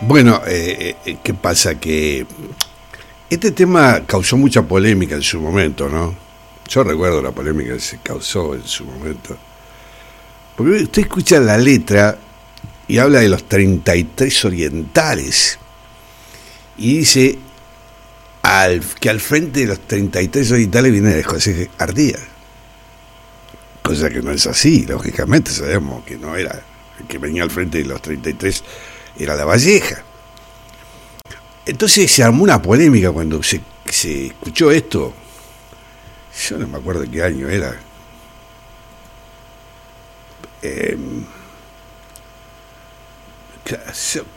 Bueno, ¿qué pasa? Que este tema causó mucha polémica en su momento, ¿no? Yo recuerdo la polémica que se causó en su momento. Porque usted escucha la letra y habla de los 33 orientales. Y dice que al frente de los 33 orientales viene de José Ardía. Cosa que no es así, lógicamente sabemos que no era. El que venía al frente de los 33 era La Valleja. Entonces se armó una polémica cuando se escuchó esto. Yo no me acuerdo qué año era. Eh,